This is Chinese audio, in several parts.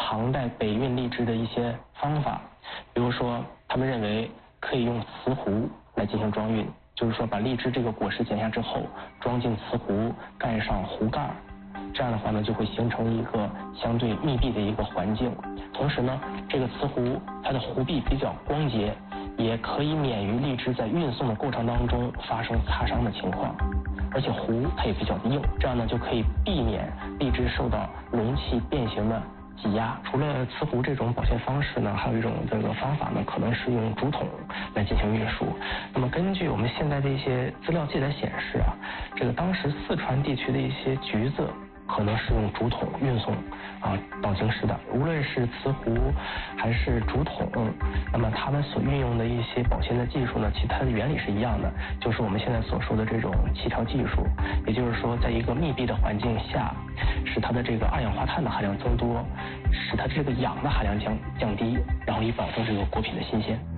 唐代北运荔枝的一些方法，比如说他们认为可以用瓷壶来进行装运，就是说把荔枝这个果实剪下之后装进瓷壶，盖上壶盖，这样的话呢就会形成一个相对密闭的一个环境。同时呢，这个瓷壶它的壶壁比较光洁，也可以免于荔枝在运送的过程当中发生擦伤的情况。而且壶它也比较硬，这样呢就可以避免荔枝受到容器变形的挤压。除了瓷壶这种保鲜方式呢，还有一种这个方法呢，可能是用竹筒来进行运输。那么根据我们现在的一些资料记载显示啊，这个当时四川地区的一些橘子可能是用竹筒运送到京师的。无论是瓷壶还是竹筒，那么它们所运用的一些保鲜的技术呢，其实它的原理是一样的，就是我们现在所说的这种气调技术。也就是说，在一个密闭的环境下，使它的这个二氧化碳的含量增多，使它这个氧的含量降低，然后以保证这个果品的新鲜。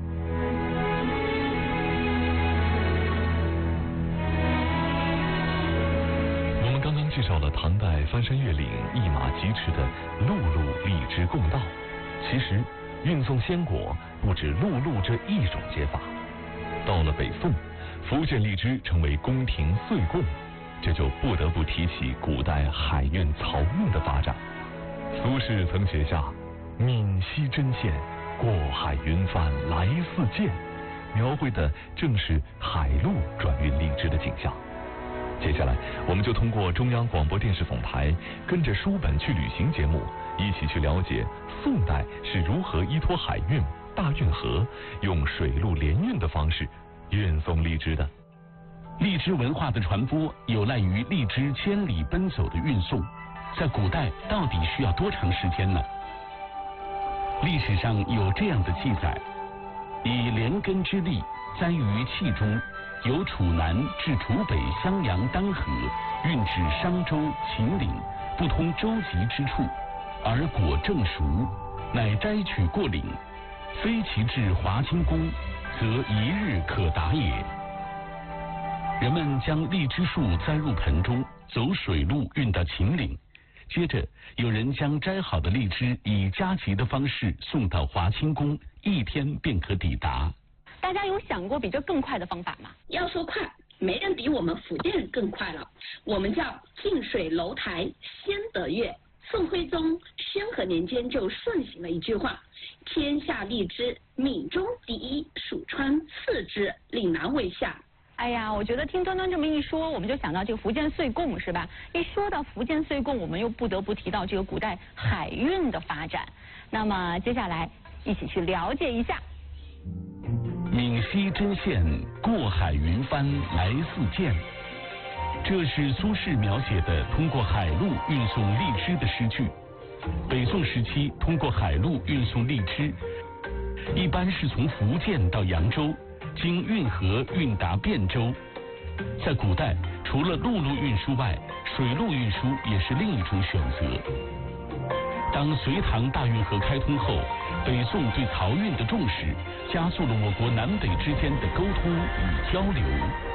介绍了唐代翻山越岭一马疾驰的陆路荔枝贡道。其实运送鲜果不止陆路这一种接法。到了北宋，福建荔枝成为宫廷岁贡，这就不得不提起古代海运漕运的发展。苏轼曾写下闽西针线，过海云帆来似箭，描绘的正是海路转运荔枝的景象。接下来我们就通过中央广播电视总台跟着书本去旅行节目，一起去了解宋代是如何依托海运大运河，用水陆联运的方式运送荔枝的。 荔枝文化的传播有赖于荔枝千里奔走的运送，在古代到底需要多长时间呢？历史上有这样的记载：以连根之力栽于器中，由楚南至楚北襄阳丹河，运至商州秦岭不通舟楫之处，而果正熟，乃摘取过岭，非其至华清宫，则一日可达也。人们将荔枝树栽入盆中，走水路运到秦岭，接着有人将摘好的荔枝以加急的方式送到华清宫，一天便可抵达。 大家有想过比这更快的方法吗？ 要说快，没人比我们福建更快了。我们叫近水楼台先得月。宋徽宗宣和年间就盛行了一句话：天下荔枝，闽中第一，蜀川次之，岭南为下。 哎呀，我觉得听端端这么一说，我们就想到这个福建岁贡，是吧？一说到福建岁贡，我们又不得不提到这个古代海运的发展。那么接下来一起去了解一下。 闽西针线，过海云帆来似箭。这是苏轼描写的通过海路运送荔枝的诗句。北宋时期，通过海路运送荔枝，一般是从福建到扬州，经运河运达汴州。在古代，除了陆路运输外，水路运输也是另一种选择。当隋唐大运河开通后，北宋对漕运的重视，加速了我国南北之间的沟通与交流。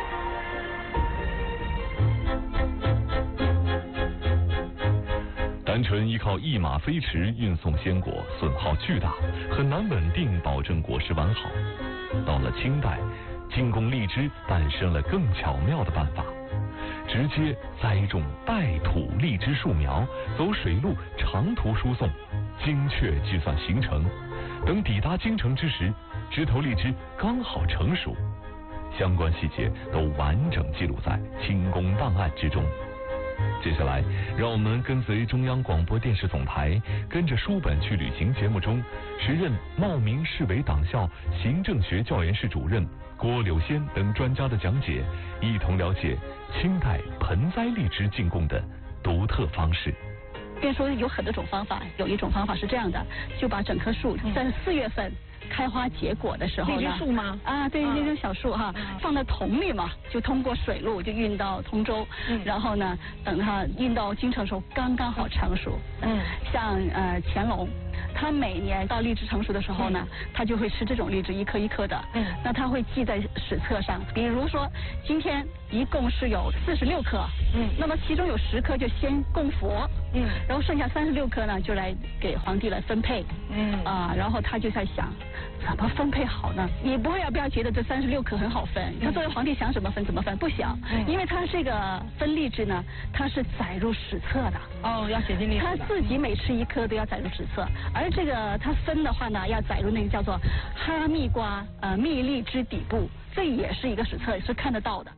单纯依靠一马飞驰运送鲜果，损耗巨大，很难稳定保证果实完好。到了清代，进贡荔枝诞生了更巧妙的办法，直接栽种带土荔枝树苗，走水路长途输送，精确计算行程。等抵达京城之时，枝头荔枝刚好成熟，相关细节都完整记录在清宫档案之中。接下来，让我们跟随中央广播电视总台，跟着书本去旅行节目中，时任茂名市委党校行政学教研室主任郭柳仙等专家的讲解，一同了解清代盆栽荔枝进贡的独特方式。 别说有很多种方法，有一种方法是这样的，就把整棵树在4月份开花结果的时候呢， 荔枝树吗？ 啊，对，那种小树哈，放在桶里嘛，就通过水路就运到通州，然后呢，等它运到京城的时候，刚刚好成熟。像乾隆，他每年到荔枝成熟的时候呢，他就会吃这种荔枝，一颗一颗的。那他会记在史册上，比如说今天一共是有46颗，那么其中有10颗就先供佛， 然后剩下36颗呢，就来给皇帝来分配。然后他就在想，怎么分配好呢？你不要觉得这36颗很好分，他作为皇帝想怎么分怎么分，不想，因为他这个分荔枝呢，他是载入史册的。 哦，要写进历史。 他自己每吃1颗都要载入史册，而这个他分的话呢，要载入那个叫做哈密瓜蜜荔枝底部，这也是一个史册，是看得到的。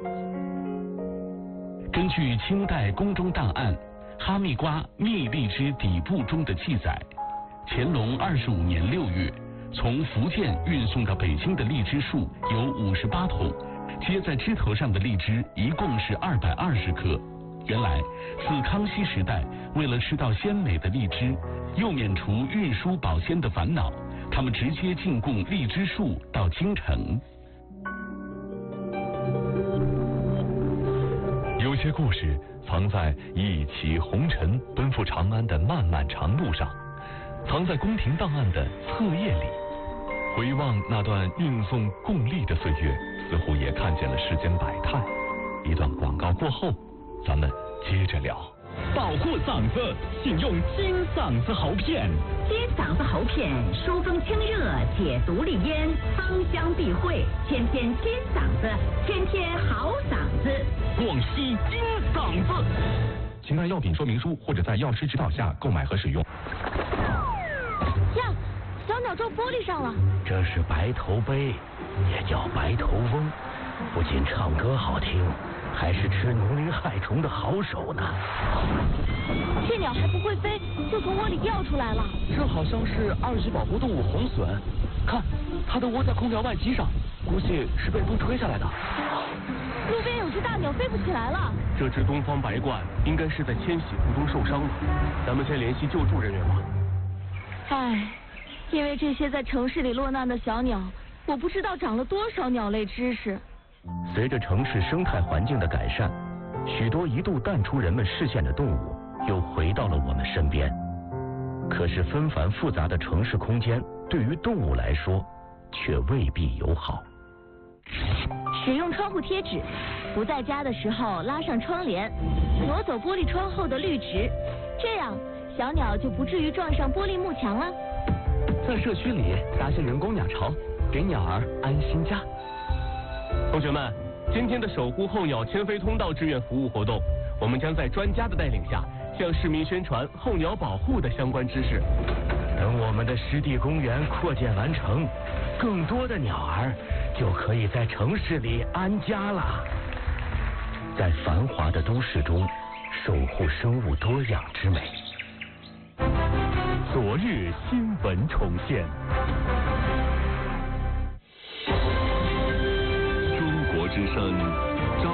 根据清代宫中档案《哈密瓜蜜荔枝底部》中的记载，乾隆25年6月，从福建运送到北京的荔枝树有58桶，接在枝头上的荔枝一共是220颗。原来自康熙时代，为了吃到鲜美的荔枝，又免除运输保鲜的烦恼，他们直接进贡荔枝树到京城。 有些故事藏在一骑红尘奔赴长安的漫漫长路上，藏在宫廷档案的册页里。回望那段运送贡荔的岁月，似乎也看见了世间百态。一段广告过后，咱们接着聊。 保护嗓子，请用金嗓子喉片。 金嗓子喉片，疏风清热，解毒利咽，芳香避秽，天天金嗓子，天天好嗓子。 广西金嗓子。 请看药品说明书或者在药师指导下购买和使用。 呀，小鸟撞玻璃上了。 这是白头鹎，也叫白头翁，不仅唱歌好听，还是吃农林害虫的好手呢。 这鸟还不会飞，就从窝里掉出来了。 这好像是2级保护动物红隼，看，它的窝在空调外机上，估计是被风吹下来的。 路边有只大鸟飞不起来了。 这只东方白鹳应该是在迁徙途中受伤了，咱们先联系救助人员吧。 唉，因为这些在城市里落难的小鸟，我不知道长了多少鸟类知识。 随着城市生态环境的改善，许多一度淡出人们视线的动物又回到了我们身边。可是纷繁复杂的城市空间对于动物来说却未必友好。 使用窗户贴纸，不在家的时候拉上窗帘，挪走玻璃窗后的绿植，这样小鸟就不至于撞上玻璃幕墙了。 在社区里搭些人工鸟巢，给鸟儿安心家。 同学们，今天的守护候鸟迁飞通道志愿服务活动，我们将在专家的带领下，向市民宣传候鸟保护的相关知识。 等我们的湿地公园扩建完成，更多的鸟儿就可以在城市里安家了。在繁华的都市中，守护生物多样之美。 昨日新闻重现。 中国之声